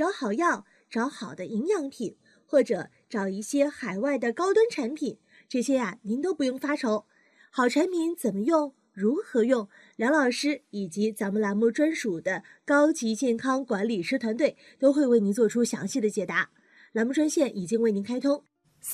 找好药，找好的营养品，或者找一些海外的高端产品，这些您都不用发愁。好产品怎么用，如何用，梁老师以及咱们栏目专属的高级健康管理师团队都会为您做出详细的解答。栏目专线已经为您开通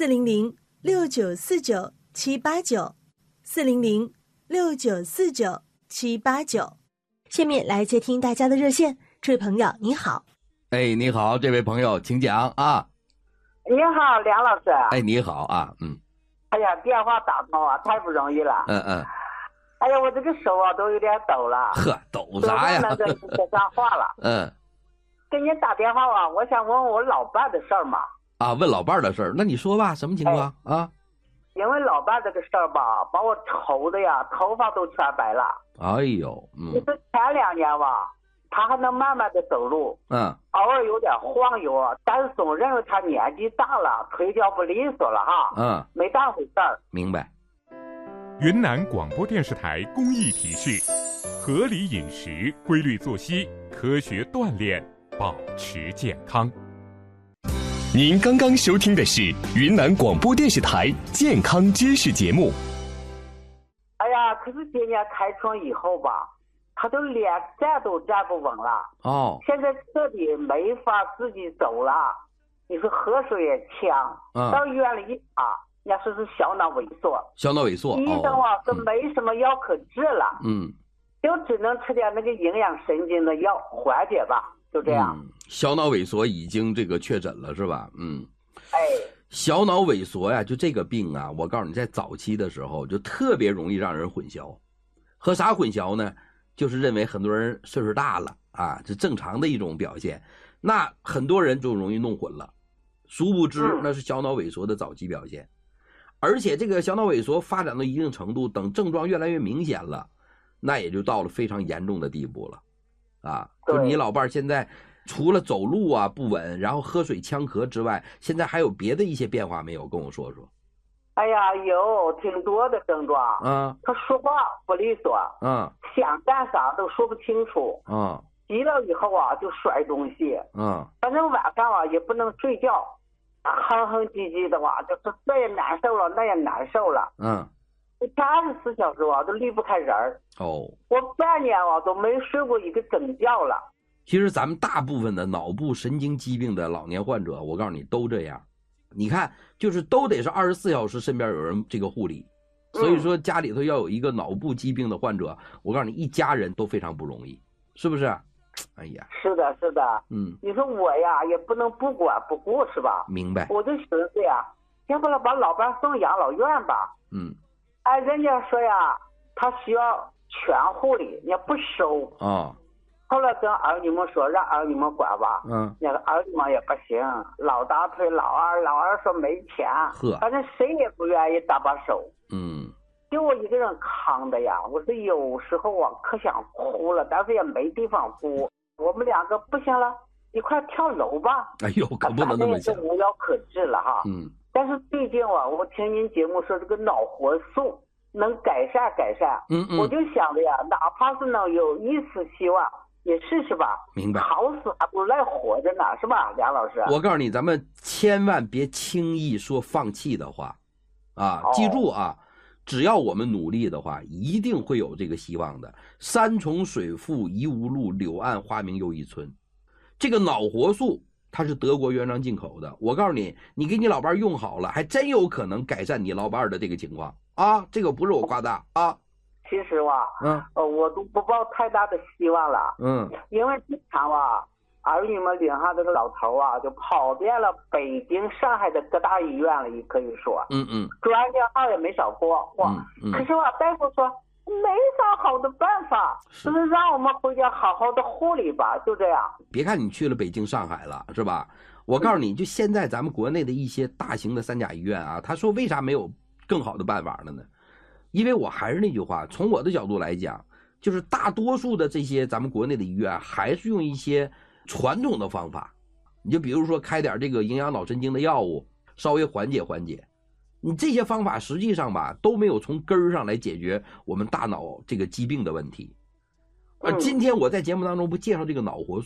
，400-6949-789，400-6949-789。下面来接听大家的热线，这位朋友你好。 你好，这位朋友请讲啊。 你好，梁老师。 你好啊。 哎呀，电话打通太不容易了。哎呀，我这个手都有点抖了。 抖啥呀？ 那个说上话了。给你打电话我想问我老伴的事儿嘛。 问老伴的事儿，那你说吧，什么情况啊？ 因为老伴这个事儿吧，把我愁的呀，头发都全白了。 哎呦， 就是前2年他还能慢慢的走路，偶尔有点晃悠，但是总认为他年纪大了，腿脚不利索了哈。没当回事儿。 明白。 云南广播电视台公益提示：合理饮食、规律作息、科学锻炼，保持健康。 您刚刚收听的是云南广播电视台健康知识节目。 哎呀，可是今年开春以后吧，他就连站都站不稳了。现在彻底没法自己走了。你说喝水也呛，到医院里一查，人家说是小脑萎缩。 小脑萎缩， 医生都没什么药可治了。就只能吃点那个营养神经的药缓解吧，就这样。 小脑萎缩已经这个确诊了是吧？小脑萎缩呀，就这个病我告诉你，在早期的时候就特别容易让人混淆。和啥混淆呢？就是认为很多人岁数大了这正常的一种表现，那很多人就容易弄混了，殊不知那是小脑萎缩的早期表现。而且这个小脑萎缩发展到一定程度，等症状越来越明显了，那也就到了非常严重的地步了就是你老伴现在除了走路不稳，然后喝水呛咳之外，现在还有别的一些变化没有？跟我说说。 哎呀，有挺多的症状。他说话不利索。想干啥都说不清楚。急了以后就摔东西。反正晚上也不能睡觉，哼哼唧唧的就是这也难受了，那也难受了。24小时都离不开人儿。我半年都没睡过一个整觉了。 其实咱们大部分的脑部神经疾病的老年患者，我告诉你都这样。你看，就是都得是24小时身边有人这个护理。所以说家里头要有一个脑部疾病的患者，我告诉你一家人都非常不容易，是不是？哎呀， 是的是的。你说我也不能不管不顾是吧？ 明白。 我就寻思要不然把老伴送养老院吧。人家说他需要全护理，人家不收。后来跟儿女们说，让儿女们管吧。那个儿女们也不行，老大推老二说没钱，反正谁也不愿意搭把手。就我一个人扛的我是有时候可想哭了，但是也没地方哭。我们2个不行了，一块跳楼吧。 哎呦，可不能那么想。 是无药可治了哈。但是毕竟我听您节目说这个脑活素能改善，我就想着哪怕是能有一丝希望。也试试吧。 明白。 好死还不如赖活着呢，是吧，梁老师？ 我告诉你，咱们千万别轻易说放弃的话，记住只要我们努力的话，一定会有这个希望的。山重水复疑无路，柳暗花明又一村。这个脑活素它是德国原装进口的，我告诉你，你给你老伴用好了，还真有可能改善你老伴的这个情况这个不是我夸大其实我都不抱太大的希望了。因为经常儿女们领上这个老头就跑遍了北京、上海的各大医院了，也可以说。专家号也没少过。可是大夫说没啥好的办法，就是让我们回家好好的护理吧，就这样。 别看你去了北京、上海了，是吧？我告诉你，就现在咱们国内的一些大型的3甲医院他说为啥没有更好的办法了呢？因为我还是那句话，从我的角度来讲，就是大多数的这些咱们国内的医院还是用一些传统的方法。你就比如说开点这个营养脑神经的药物，稍微缓解缓解。你这些方法实际上都没有从根儿上来解决我们大脑这个疾病的问题。而今天我在节目当中不介绍这个脑活素。